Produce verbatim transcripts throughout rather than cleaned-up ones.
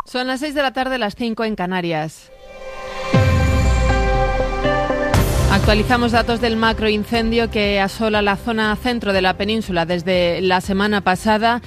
Son las seis de la tarde, las cinco en Canarias. Actualizamos datos del macroincendio que asola la zona centro de la península desde la semana pasada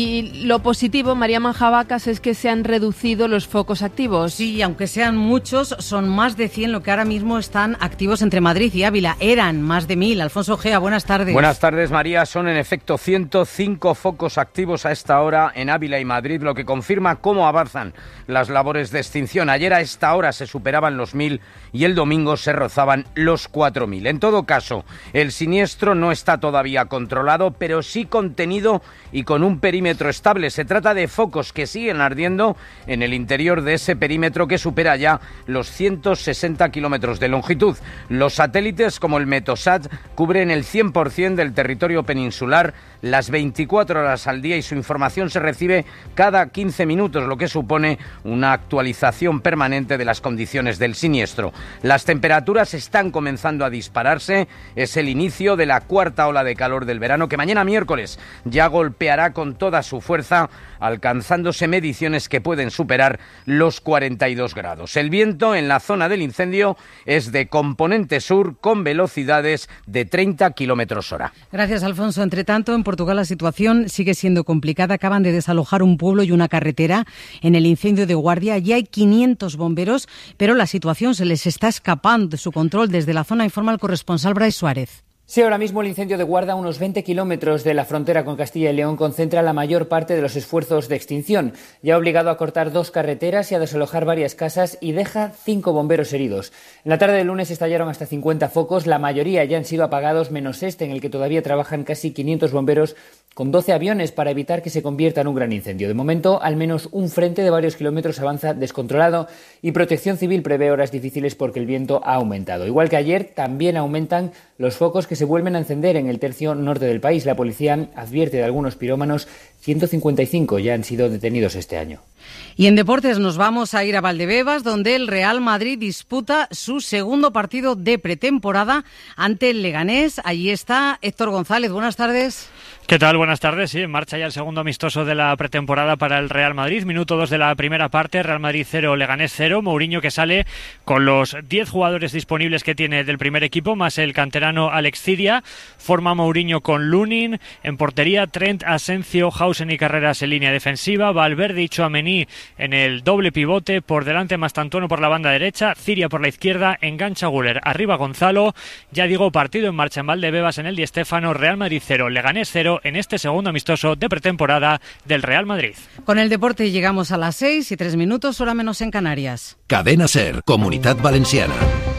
y lo positivo, María Manjabacas, es que se han reducido los focos activos. Sí, aunque sean muchos, son más de cien lo que ahora mismo están activos entre Madrid y Ávila. Eran más de mil. Alfonso Gea, buenas tardes. Buenas tardes, María. Son en efecto ciento cinco focos activos a esta hora en Ávila y Madrid, lo que confirma cómo avanzan las labores de extinción. Ayer a esta hora se superaban los mil y el domingo se rozaban los cuatro mil. En todo caso, el siniestro no está todavía controlado, pero sí contenido y con un perímetro estable. Se trata de focos que siguen ardiendo en el interior de ese perímetro que supera ya los ciento sesenta kilómetros de longitud. Los satélites como el Metosat cubren el cien por ciento del territorio peninsular las veinticuatro horas al día y su información se recibe cada quince minutos, lo que supone una actualización permanente de las condiciones del siniestro. Las temperaturas están comenzando a dispararse. Es el inicio de la cuarta ola de calor del verano que mañana miércoles ya golpeará con toda su fuerza, alcanzándose mediciones que pueden superar los cuarenta y dos grados. El viento en la zona del incendio es de componente sur con velocidades de treinta kilómetros hora. Gracias, Alfonso. Entre tanto, en Portugal la situación sigue siendo complicada. Acaban de desalojar un pueblo y una carretera en el incendio de Guardia. Ya hay quinientos bomberos, pero la situación se les está escapando de su control. Desde la zona informa el corresponsal Brais Suárez. Sí, ahora mismo el incendio de Guarda, a unos veinte kilómetros de la frontera con Castilla y León, concentra la mayor parte de los esfuerzos de extinción. Ya ha obligado a cortar dos carreteras y a desalojar varias casas y deja cinco bomberos heridos. En la tarde del lunes estallaron hasta cincuenta focos, la mayoría ya han sido apagados, menos este en el que todavía trabajan casi quinientos bomberos con doce aviones para evitar que se convierta en un gran incendio. De momento, al menos un frente de varios kilómetros avanza descontrolado y Protección Civil prevé horas difíciles porque el viento ha aumentado. Igual que ayer, también aumentan los focos que se vuelven a encender en el tercio norte del país. La policía advierte de algunos pirómanos. ciento cincuenta y cinco ya han sido detenidos este año. Y en deportes nos vamos a ir a Valdebebas, donde el Real Madrid disputa su segundo partido de pretemporada ante el Leganés. Allí está Héctor González. Buenas tardes. ¿Qué tal? Buenas tardes. Sí, en marcha ya el segundo amistoso de la pretemporada para el Real Madrid. Minuto dos de la primera parte, Real Madrid cero, Leganés cero. Mourinho que sale con los diez jugadores disponibles que tiene del primer equipo, más el canterano Alex Ciria. Forma Mourinho con Lunin, en portería Trent, Asencio, Hausen y Carreras en línea defensiva, Valverde y Tchouaméni en el doble pivote, por delante Mastantuono por la banda derecha, Ciria por la izquierda, engancha Güler, arriba Gonzalo. Ya digo, partido en marcha en Valdebebas en el Di Stéfano, Real Madrid cero, Leganés cero en este segundo amistoso de pretemporada del Real Madrid. Con el deporte llegamos a las seis y tres minutos, hora menos en Canarias. Cadena SER, Comunitat Valenciana.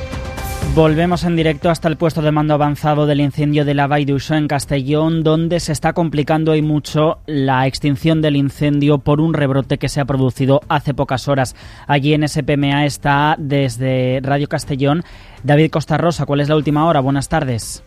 Volvemos en directo hasta el puesto de mando avanzado del incendio de la Vall d'Uixó en Castellón, donde se está complicando y mucho la extinción del incendio por un rebrote que se ha producido hace pocas horas. Allí en S P M A está desde Radio Castellón David Costarrosa. ¿Cuál es la última hora? Buenas tardes.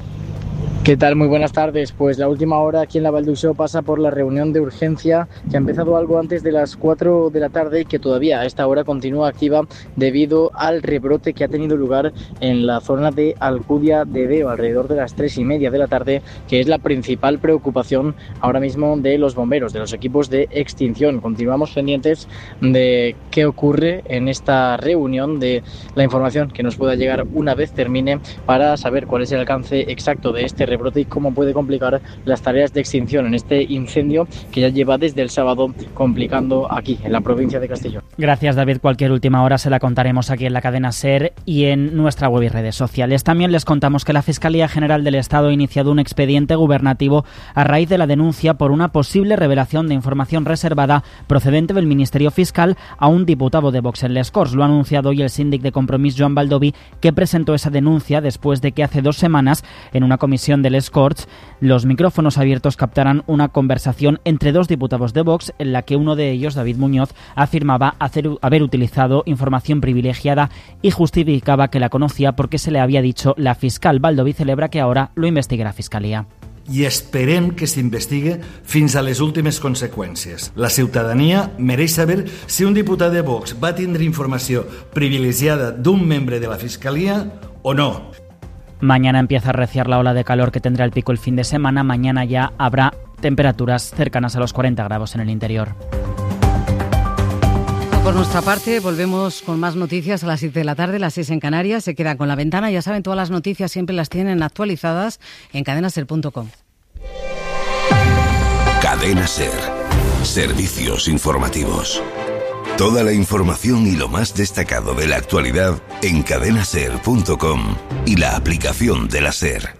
¿Qué tal? Muy buenas tardes. Pues la última hora aquí en la Vall d'Uixó pasa por la reunión de urgencia que ha empezado algo antes de las cuatro de la tarde y que todavía a esta hora continúa activa debido al rebrote que ha tenido lugar en la zona de Alcudia de Veo alrededor de las tres y media de la tarde, que es la principal preocupación ahora mismo de los bomberos, de los equipos de extinción. Continuamos pendientes de qué ocurre en esta reunión, de la información que nos pueda llegar una vez termine, para saber cuál es el alcance exacto de este rebrote y cómo puede complicar las tareas de extinción en este incendio que ya lleva desde el sábado complicando aquí en la provincia de Castellón. Gracias, David. Cualquier última hora se la contaremos aquí en la cadena SER y en nuestra web y redes sociales. También les contamos que la Fiscalía General del Estado ha iniciado un expediente gubernativo a raíz de la denuncia por una posible revelación de información reservada procedente del Ministerio Fiscal a un diputado de Vox en Les Corts. Lo ha anunciado hoy el síndic de Compromís, Joan Baldoví, que presentó esa denuncia después de que hace dos semanas en una comisión de Les Corts los micrófonos abiertos captaran una conversación entre dos diputados de Vox en la que uno de ellos, David Muñoz, afirmaba hacer, haber utilizado información privilegiada y justificaba que la conocía porque se le había dicho la fiscal. Baldoví celebra que ahora lo investigue la Fiscalia. I esperem que s'investigue fins a les últimes conseqüències. La ciutadania mereix saber si un diputat de Vox va tindre informació privilegiada d'un membre de la Fiscalia o no. Mañana empieza a arreciar la ola de calor que tendrá el pico el fin de semana. Mañana ya habrá temperaturas cercanas a los cuarenta grados en el interior. Por nuestra parte, volvemos con más noticias a las siete de la tarde, las seis en Canarias. Se quedan con La Ventana. Ya saben, todas las noticias siempre las tienen actualizadas en cadena ser punto com. Cadena Ser. Servicios informativos. Toda la información y lo más destacado de la actualidad en cadena ser punto com y la aplicación de la SER.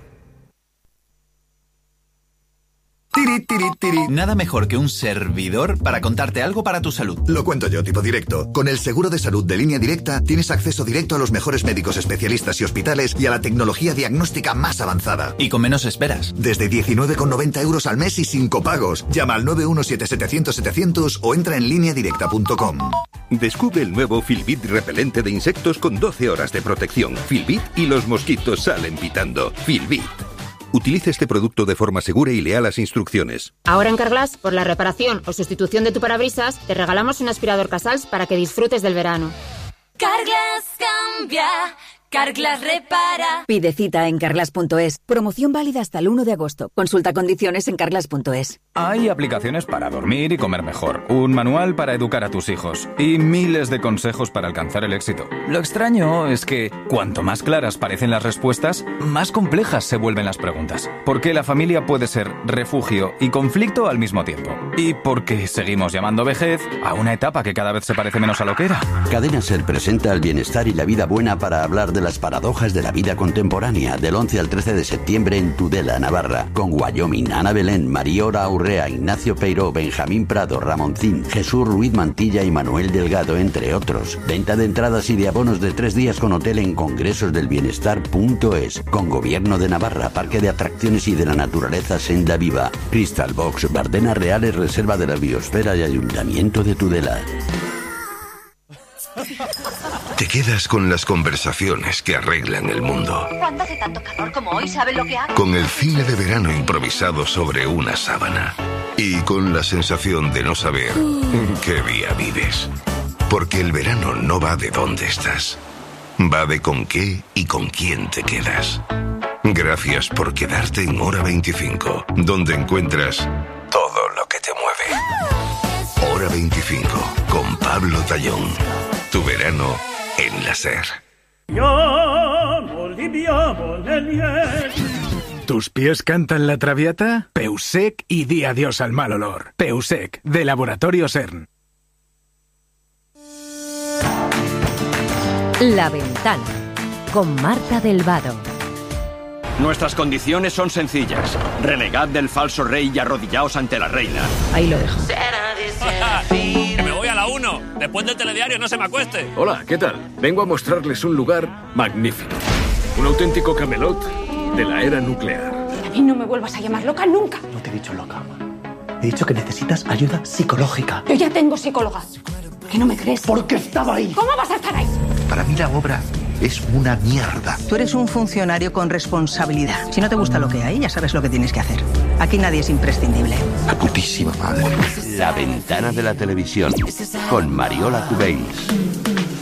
Tiri, tiri, tiri. Nada mejor que un servidor para contarte algo para tu salud. Lo cuento yo, tipo directo. Con el seguro de salud de Línea Directa tienes acceso directo a los mejores médicos especialistas y hospitales y a la tecnología diagnóstica más avanzada. Y con menos esperas. Desde diecinueve con noventa euros al mes y sin copagos. Llama al nueve uno siete setecientos setecientos o entra en línea directa punto com. Descubre el nuevo Filbit repelente de insectos con doce horas de protección. Filbit y los mosquitos salen pitando. Filbit. Utiliza este producto de forma segura y lea las instrucciones. Ahora en Carglass, por la reparación o sustitución de tu parabrisas, te regalamos un aspirador Casals para que disfrutes del verano. Carglass cambia, Carglass repara. Pide cita en carglass punto es. Promoción válida hasta el uno de agosto. Consulta condiciones en carglass punto es. Hay aplicaciones para dormir y comer mejor, un manual para educar a tus hijos y miles de consejos para alcanzar el éxito. Lo extraño es que cuanto más claras parecen las respuestas, más complejas se vuelven las preguntas. Porque la familia puede ser refugio y conflicto al mismo tiempo. Y porque seguimos llamando vejez a una etapa que cada vez se parece menos a lo que era. Cadena Ser presenta el bienestar y la vida buena para hablar de las paradojas de la vida contemporánea del once al trece de septiembre en Tudela, Navarra, con Wyoming, Ana Belén, Mariora Urrea, Ignacio Peiró, Benjamín Prado, Ramoncín, Jesús Ruiz Mantilla y Manuel Delgado, entre otros. Venta de entradas y de abonos de tres días con hotel en congresos del bienestar punto es, con Gobierno de Navarra, Parque de Atracciones y de la Naturaleza Senda Viva, Crystal Box, Bardenas Reales, Reserva de la Biosfera y Ayuntamiento de Tudela. Te quedas con las conversaciones que arreglan el mundo. Cuando hace tanto calor como hoy, ¿sabes lo que hago? Con el cine de verano improvisado sobre una sábana. Y con la sensación de no saber en qué día vives. Porque el verano no va de dónde estás. Va de con qué y con quién te quedas. Gracias por quedarte en Hora veinticinco, donde encuentras todo lo que te mueve. Hora veinticinco, con Pablo Tallón. Tu verano en la SER. ¿Tus pies cantan la traviata? Peusec y di adiós al mal olor. Peusec, de Laboratorio CERN. La Ventana, con Marta del Vado. Nuestras condiciones son sencillas. Renegad del falso rey y arrodillaos ante la reina. Ahí lo dejo. Que me voy a la uno. Después del telediario no se me acueste. Hola, ¿qué tal? Vengo a mostrarles un lugar magnífico. Un auténtico Camelot de la era nuclear. A mí no me vuelvas a llamar loca nunca. No te he dicho loca, mamá. He dicho que necesitas ayuda psicológica. Yo ya tengo psicóloga. ¿Por qué no me crees? Porque estaba ahí. ¿Cómo vas a estar ahí? Para mí la obra es una mierda. Tú eres un funcionario con responsabilidad. Si no te gusta lo que hay, ya sabes lo que tienes que hacer. Aquí nadie es imprescindible. La putísima madre. La Ventana de la Televisión, con Mariola Cubells.